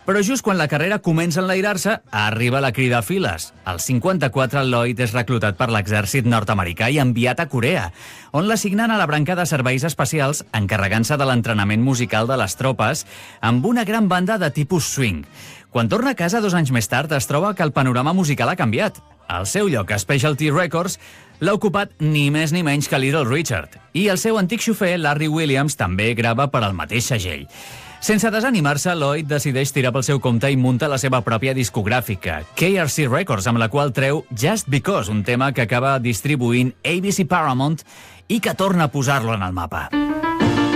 Però just quan la carrera comença a enlairar-se, arriba la crida a files. Al 54, Lloyd és reclutat per l'exèrcit nord-americà i enviat a Corea, on l'assignen a la branca de serveis especials, encarregant-se de l'entrenament musical de les tropes, amb una gran banda de tipus swing. Quan torna a casa 2 anys més tard, es troba que el panorama musical ha canviat. El seu lloc a Specialty Records l'ha ocupat ni més ni menys que Little Richard. I el seu antic xofer, Larry Williams, també grava per al mateix segell. Sense desanimar-se, Lloyd decideix tirar pel seu compte i munta la seva pròpia discogràfica, KRC Records, amb la qual treu Just Because, un tema que acaba distribuint ABC Paramount i que torna a posar-lo en el mapa.